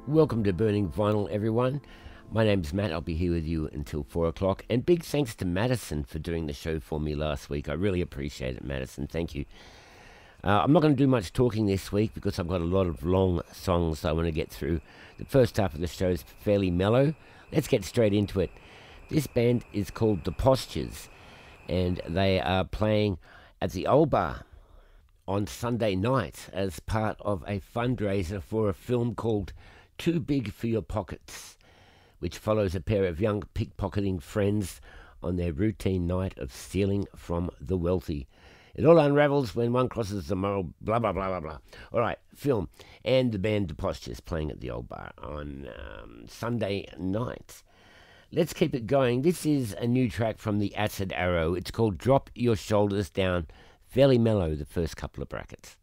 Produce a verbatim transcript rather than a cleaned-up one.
Welcome to Burning Vinyl, everyone. My name's Matt. I'll be here with you until four o'clock. And big thanks to Madison for doing the show for me last week. I really appreciate it, Madison. Thank you. Uh, I'm not going to do much talking this week because I've got a lot of long songs I want to get through. The first half of the show is fairly mellow. Let's get straight into it. This band is called The Postures, and they are playing at the Old Bar on Sunday night as part of a fundraiser for a film called Too Big for Your Pockets, which follows a pair of young pickpocketing friends on their routine night of stealing from the wealthy. It all unravels when one crosses the moral blah, blah, blah, blah, blah. All right, film and the band The Postures playing at the Old Bar on um, Sunday night. Let's keep it going. This is a new track from the Acid Arrow. It's called Drop Your Shoulders Down. Fairly mellow, the first couple of brackets.